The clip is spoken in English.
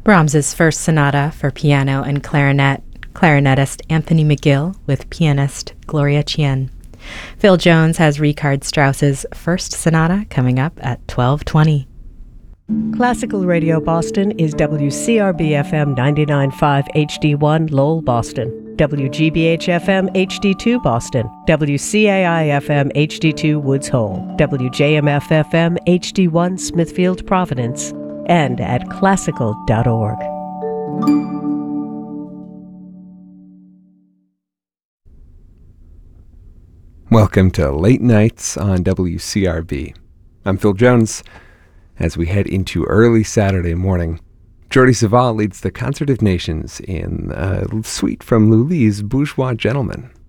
Brahms's First Sonata for piano and clarinet, clarinetist Anthony McGill with pianist Gloria Chien. Phil Jones has Richard Strauss's First Sonata coming up at 12:20. Classical Radio Boston is WCRB-FM 99.5 HD1 Lowell, Boston, WGBH-FM HD2 Boston, WCAI-FM HD2 Woods Hole, WJMF-FM HD1 Smithfield, Providence, and at classical.org. Welcome to Late Nights on WCRB. I'm Phil Jones. As we head into early Saturday morning, Jordi Savall leads the Concert of Nations in a suite from Lully's Bourgeois Gentlemen.